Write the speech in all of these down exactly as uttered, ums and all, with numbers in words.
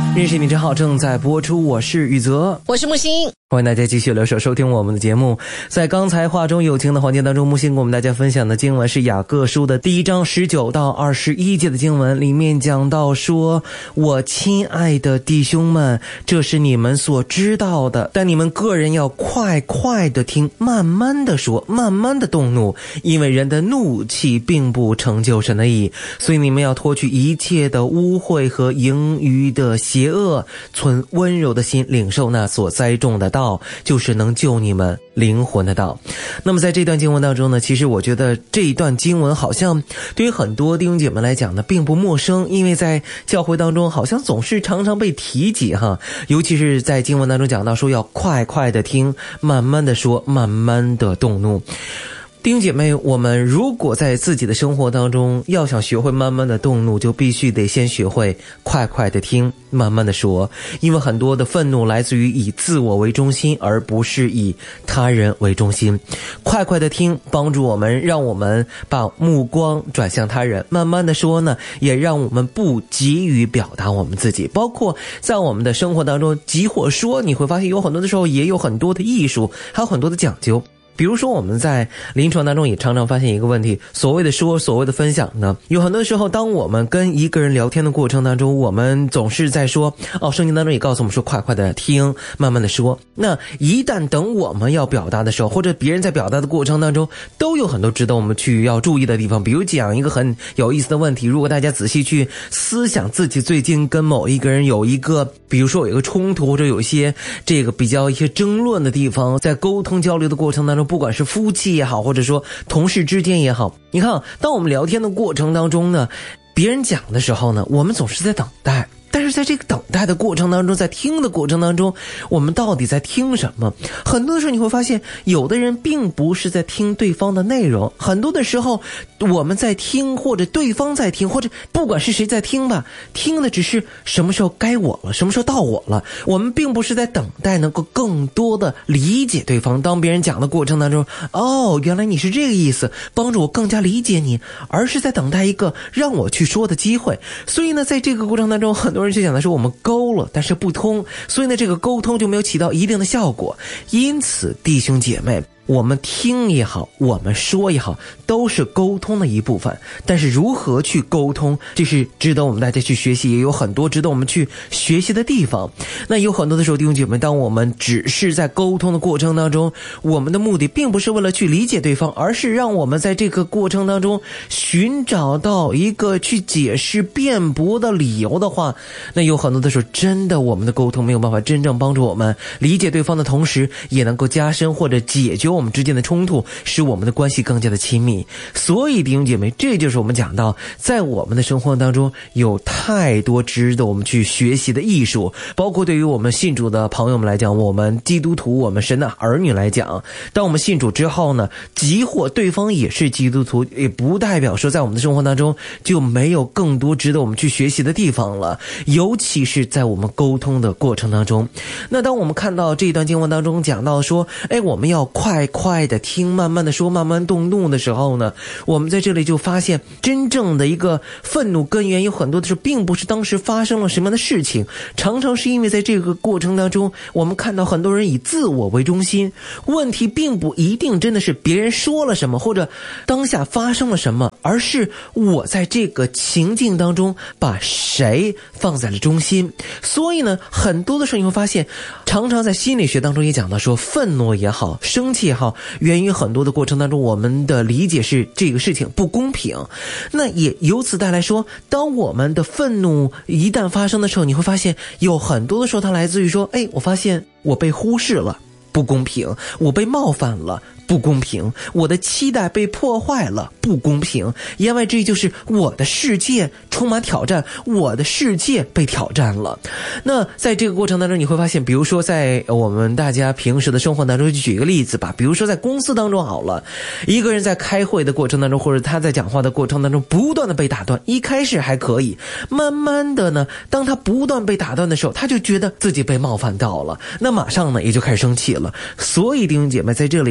认识你真好正在播出，我是宇泽， 我是木星， 欢迎大家继续留守收听我们的节目。在刚才话中有情的环节当中，木星给我们大家分享的经文是雅各书的第一章十九到二十一节的经文，里面讲到说，我亲爱的弟兄们，这是你们所知道的，但你们个人要快快的听，慢慢的说，慢慢的动怒，因为人的怒气并不成就神的义，所以你们要脱去一切的污秽和盈余的邪恶，存温柔的心，领受那所栽种的道，就是能救你们灵魂的道。那么在这段经文当中呢，其实我觉得这一段经文好像对于很多弟兄姐妹来讲呢并不陌生，因为在教会当中好像总是常常被提及哈，尤其是在经文当中讲到说要快快的听，慢慢的说，慢慢的动怒。弟兄姐妹，我们如果在自己的生活当中要想学会慢慢的动怒，就必须得先学会快快的听，慢慢的说。因为很多的愤怒来自于以自我为中心，而不是以他人为中心。快快的听帮助我们，让我们把目光转向他人。慢慢的说呢，也让我们不急于表达我们自己。包括在我们的生活当中，急或说，你会发现有很多的时候也有很多的艺术，还有很多的讲究。比如说我们在临床当中也常常发现一个问题，所谓的说，所谓的分享呢，有很多时候当我们跟一个人聊天的过程当中，我们总是在说，哦，圣经当中也告诉我们说快快的听，慢慢的说。那一旦等我们要表达的时候，或者别人在表达的过程当中，都有很多值得我们去要注意的地方。比如讲一个很有意思的问题，如果大家仔细去思想自己最近跟某一个人有一个，比如说有一个冲突，或者有一些这个比较一些争论的地方，在沟通交流的过程当中，不管是夫妻也好，或者说同事之间也好，你看当我们聊天的过程当中呢，别人讲的时候呢，我们总是在等待，但是在这个等待的过程当中，在听的过程当中，我们到底在听什么？很多的时候你会发现，有的人并不是在听对方的内容，很多的时候我们在听，或者对方在听，或者不管是谁在听吧，听的只是什么时候该我了，什么时候到我了，我们并不是在等待能够更多的理解对方。当别人讲的过程当中，哦，原来你是这个意思，帮助我更加理解你，而是在等待一个让我去说的机会。所以呢，在这个过程当中，很多人就讲的是我们沟了，但是不通，所以呢，这个沟通就没有起到一定的效果。因此，弟兄姐妹，我们听也好，我们说也好，都是沟通的一部分。但是如何去沟通，这是值得我们大家去学习，也有很多值得我们去学习的地方。那有很多的时候，弟兄姐妹，当我们只是在沟通的过程当中，我们的目的并不是为了去理解对方，而是让我们在这个过程当中寻找到一个去解释辩驳的理由的话，那有很多的时候，真的我们的沟通没有办法真正帮助我们理解对方的同时，也能够加深或者解决我们之间的冲突，使我们的关系更加的亲密。所以弟兄姐妹，这就是我们讲到在我们的生活当中有太多值得我们去学习的艺术，包括对于我们信主的朋友们来讲，我们基督徒，我们神的儿女来讲，当我们信主之后呢，即或对方也是基督徒，也不代表说在我们的生活当中就没有更多值得我们去学习的地方了，尤其是在我们沟通的过程当中。那当我们看到这一段经文当中讲到说，哎，我们要快快的听，慢慢的说，慢慢动怒的时候呢，我们在这里就发现真正的一个愤怒根源有很多的时候并不是当时发生了什么样的事情，常常是因为在这个过程当中，我们看到很多人以自我为中心。问题并不一定真的是别人说了什么，或者当下发生了什么，而是我在这个情境当中把谁放在了中心。所以呢，很多的时候你会发现，常常在心理学当中也讲到说，愤怒也好，生气也好，源于很多的过程当中，我们的理解是这个事情不公平。那也由此带来说，当我们的愤怒一旦发生的时候，你会发现有很多的时候它来自于说，哎，我发现我被忽视了，不公平，我被冒犯了，不公平，我的期待被破坏了，不公平。言外之意就是我的世界充满挑战，我的世界被挑战了。那在这个过程当中，你会发现，比如说在我们大家平时的生活当中，就举一个例子吧，比如说在公司当中好了，一个人在开会的过程当中，或者他在讲话的过程当中不断的被打断，一开始还可以，慢慢的呢，当他不断被打断的时候，他就觉得自己被冒犯到了，那马上呢也就开始生气了。所以弟兄姐妹在这里也告诉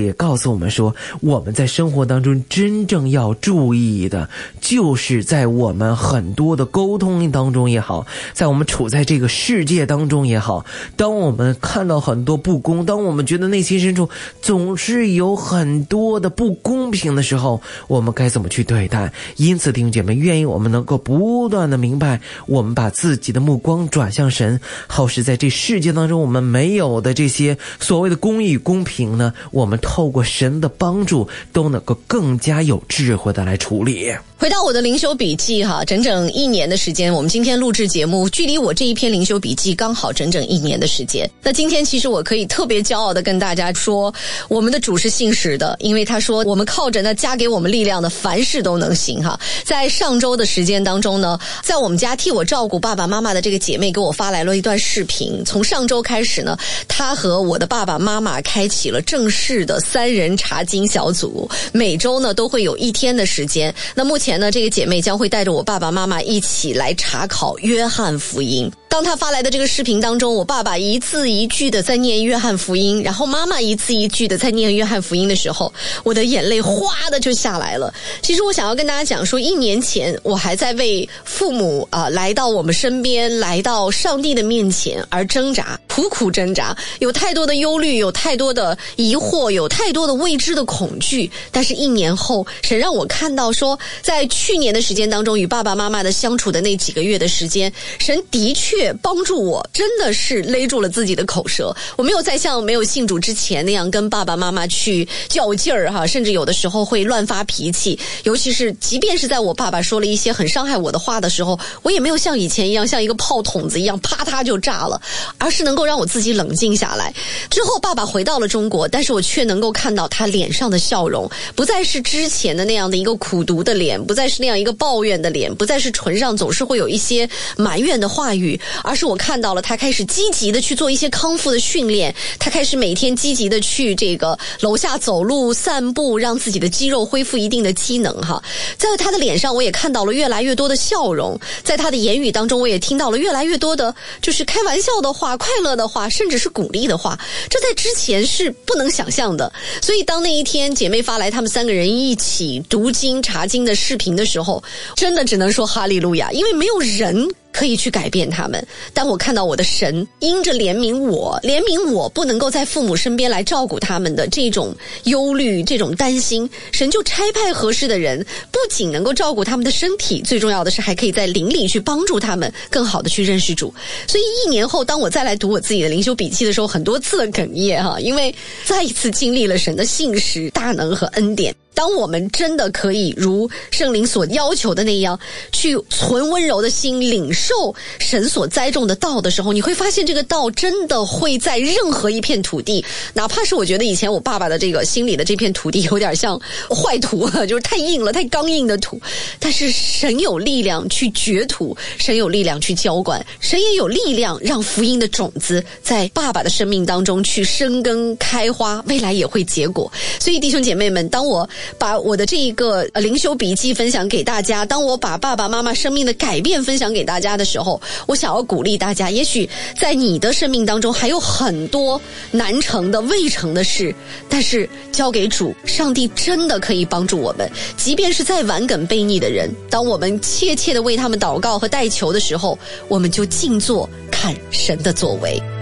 诉我们说，我们在生活当中真正要注意的，就是在我们很多的沟通当中也好，在我们处在这个世界当中也好，当我们看到很多不公，当我们觉得内心深处总是有很多的不公平的时候，我们该怎么去对待？因此弟兄姐妹，愿意我们能够不断的明白，我们把自己的目光转向神，好使在这世界当中我们没有的这些所谓的公义与公平呢，我们透过神的帮助都能够更加有智慧的来处理。 回到我的灵修笔记哈，整整一年的时间，我们今天录制节目，距离我这一篇灵修笔记刚好整整一年的时间。那今天其实我可以特别骄傲的跟大家说，我们的主是信实的，因为他说我们靠着那加给我们力量的，凡事都能行哈。在上周的时间当中呢，在我们家替我照顾爸爸妈妈的这个姐妹给我发来了一段视频，从上周开始呢，她和我的爸爸妈妈开启了正式的三人查经小组，每周呢都会有一天的时间。那目前前呢，这个姐妹将会带着我爸爸妈妈一起来查考约翰福音。当她发来的这个视频当中，我爸爸一字一句的在念约翰福音，然后妈妈一字一句的在念约翰福音的时候，我的眼泪哗的就下来了。其实我想要跟大家讲说，一年前我还在为父母啊、呃、来到我们身边，来到上帝的面前而挣扎，苦苦挣扎，有太多的忧虑，有太多的疑惑，有太多的未知的恐惧。但是一年后，神让我看到说，在去年的时间当中，与爸爸妈妈的相处的那几个月的时间，神的确帮助我，真的是勒住了自己的口舌。我没有再像没有信主之前那样跟爸爸妈妈去较劲儿哈，甚至有的时候会乱发脾气。尤其是即便是在我爸爸说了一些很伤害我的话的时候，我也没有像以前一样像一个炮筒子一样啪嗒就炸了，而是能够让我自己冷静下来。之后爸爸回到了中国，但是我却能够看到他脸上的笑容，不再是之前的那样的一个苦毒的脸，不再是那样一个抱怨的脸，不再是唇上总是会有一些埋怨的话语，而是我看到了他开始积极的去做一些康复的训练，他开始每天积极的去这个楼下走路散步，让自己的肌肉恢复一定的机能哈。在他的脸上我也看到了越来越多的笑容，在他的言语当中我也听到了越来越多的就是开玩笑的话，快乐的话，甚至是鼓励的话，这在之前是不能想象的。所以当那一天姐妹发来他们三个人一起读经查经的视频的时候，真的只能说哈利路亚，因为没有人可以去改变他们。当我看到我的神因着怜悯我，怜悯我不能够在父母身边来照顾他们的这种忧虑，这种担心，神就差派合适的人，不仅能够照顾他们的身体，最重要的是还可以在灵里去帮助他们更好的去认识主。所以一年后当我再来读我自己的灵修笔记的时候，很多次的哽咽哈，因为再一次经历了神的信实、大能和恩典。当我们真的可以如圣灵所要求的那样去存温柔的心，领受神所栽种的道的时候，你会发现这个道真的会在任何一片土地，哪怕是我觉得以前我爸爸的这个心里的这片土地有点像坏土，就是太硬了，太刚硬的土，但是神有力量去掘土，神有力量去浇灌，神也有力量让福音的种子在爸爸的生命当中去生根开花，未来也会结果。所以弟兄姐妹们，当我把我的这一个灵修笔记分享给大家，当我把爸爸妈妈生命的改变分享给大家的时候，我想要鼓励大家，也许在你的生命当中还有很多难成的未成的事，但是交给主，上帝真的可以帮助我们。即便是再顽梗悖逆的人，当我们切切的为他们祷告和代求的时候，我们就静坐看神的作为。